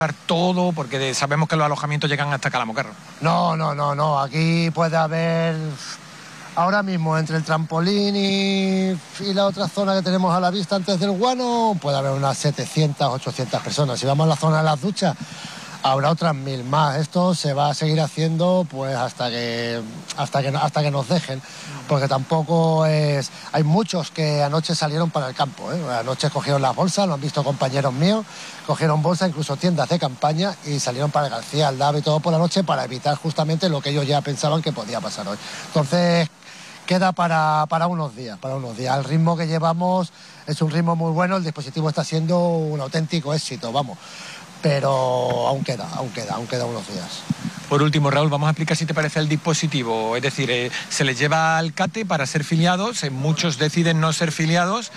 todo, porque sabemos que los alojamientos llegan hasta Calamocarro. No. Aquí puede haber, ahora mismo, entre el trampolín y la otra zona que tenemos a la vista antes del Guano, puede haber unas 700, 800 personas. Si vamos a la zona de las duchas, habrá otras 1000 más. Esto se va a seguir haciendo pues hasta que nos dejen, porque tampoco es... Hay muchos que anoche salieron para el campo, ¿eh? Anoche cogieron las bolsas, lo han visto compañeros míos, cogieron bolsas, incluso tiendas de campaña, y salieron para García, Aldaba y todo por la noche para evitar justamente lo que ellos ya pensaban que podía pasar hoy. Entonces queda para unos días. El ritmo que llevamos es un ritmo muy bueno, el dispositivo está siendo un auténtico éxito, vamos. Pero aún queda unos días. Por último, Raúl, vamos a explicar si te parece el dispositivo. Es decir, se les lleva al CATE para ser filiados, muchos deciden no ser filiados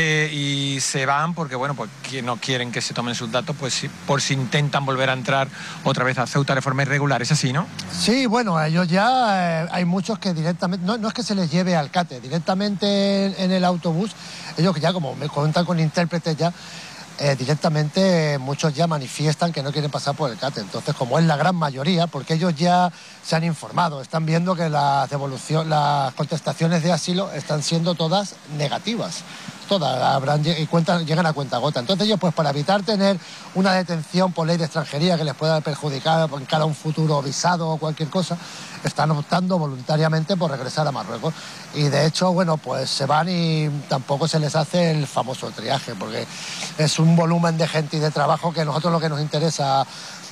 y se van porque, bueno, pues que no quieren que se tomen sus datos, pues por si intentan volver a entrar otra vez a Ceuta de forma irregular. ¿Es así, no? Sí, bueno, ellos ya, hay muchos que directamente, no es que se les lleve al CATE, directamente en el autobús, ellos ya como me cuentan con intérpretes ya, directamente muchos ya manifiestan que no quieren pasar por el CATE. Entonces, como es la gran mayoría, porque ellos ya se han informado, están viendo que las contestaciones de asilo están siendo todas negativas. Todas llegan a cuentagota. Entonces ellos, pues para evitar tener una detención por ley de extranjería que les pueda perjudicar en cara a un futuro visado o cualquier cosa, están optando voluntariamente por regresar a Marruecos. Y de hecho, bueno, pues se van y tampoco se les hace el famoso triaje, porque es un volumen de gente y de trabajo que nosotros lo que nos interesa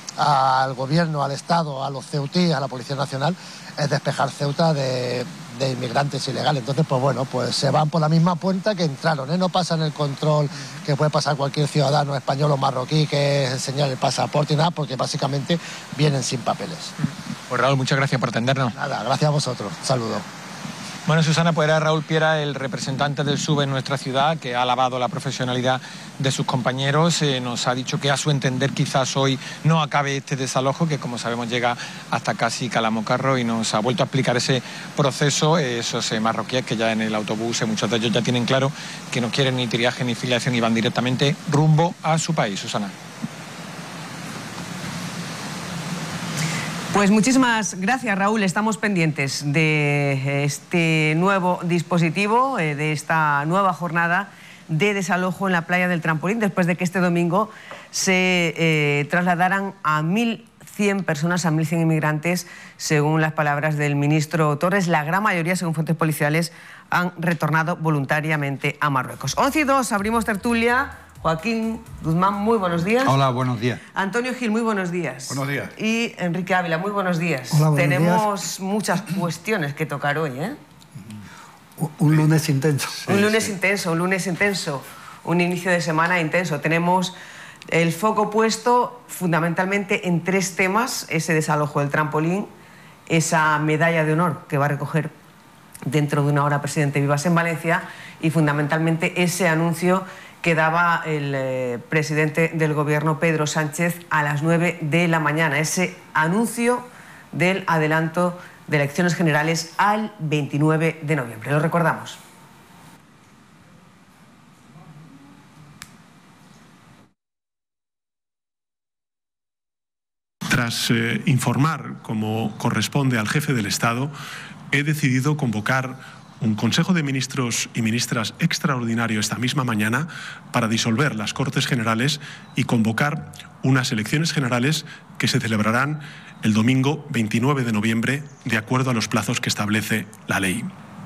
al gobierno, al Estado, a los ceutíes, a la Policía Nacional, es despejar Ceuta de inmigrantes ilegales. Entonces, pues bueno, pues se van por la misma puerta que entraron, ¿eh? No pasan el control que puede pasar cualquier ciudadano español o marroquí, que es enseñar el pasaporte y nada, porque básicamente vienen sin papeles. Pues Raúl, muchas gracias por atendernos. Nada, gracias a vosotros. Saludos. Bueno, Susana, pues era Raúl Piera, el representante del SUB en nuestra ciudad, que ha alabado la profesionalidad de sus compañeros. Nos ha dicho que a su entender quizás hoy no acabe este desalojo, que como sabemos llega hasta casi Calamocarro, y nos ha vuelto a explicar ese proceso, esos marroquíes que ya en el autobús, muchos de ellos ya tienen claro que no quieren ni triaje ni filiación y van directamente rumbo a su país. Susana. Pues muchísimas gracias, Raúl. Estamos pendientes de este nuevo dispositivo, de esta nueva jornada de desalojo en la playa del Trampolín, después de que este domingo se trasladaran a 1.100 personas, a 1.100 inmigrantes, según las palabras del ministro Torres. La gran mayoría, según fuentes policiales, han retornado voluntariamente a Marruecos. 11:02, abrimos tertulia. Joaquín Guzmán, muy buenos días. Hola, buenos días. Antonio Gil, muy buenos días. Buenos días. Y Enrique Ávila, muy buenos días. Hola, buenos Tenemos días. muchas cuestiones que tocar hoy, ¿eh? Un lunes intenso. Sí, un lunes intenso, un inicio de semana intenso. Tenemos el foco puesto fundamentalmente en 3 temas: ese desalojo del Trampolín, esa medalla de honor que va a recoger dentro de una hora presidente Vivas en Valencia, y fundamentalmente ese anuncio que daba el presidente del gobierno, Pedro Sánchez, a las 9 de la mañana, ese anuncio del adelanto de elecciones generales al 29 de noviembre. Lo recordamos. Tras informar, como corresponde al jefe del Estado, he decidido convocar un Consejo de Ministros y Ministras extraordinario esta misma mañana para disolver las Cortes Generales y convocar unas elecciones generales que se celebrarán el domingo 29 de noviembre, de acuerdo a los plazos que establece la ley.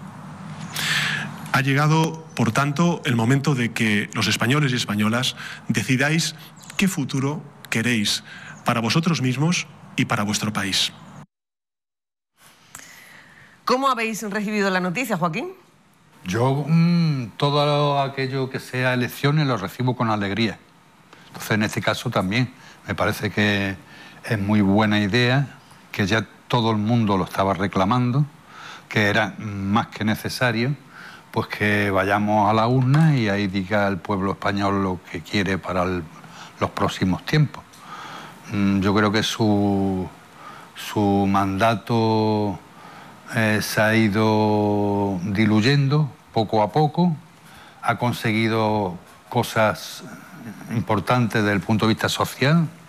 Ha llegado, por tanto, el momento de que los españoles y españolas decidáis qué futuro queréis para vosotros mismos y para vuestro país. ¿Cómo habéis recibido la noticia, Joaquín? Yo todo aquello que sea elecciones lo recibo con alegría. Entonces, en este caso también me parece que es muy buena idea, que ya todo el mundo lo estaba reclamando, que era más que necesario, pues que vayamos a la urna y ahí diga el pueblo español lo que quiere para los próximos tiempos. Yo creo que su mandato se ha ido diluyendo poco a poco, ha conseguido cosas importantes desde el punto de vista social,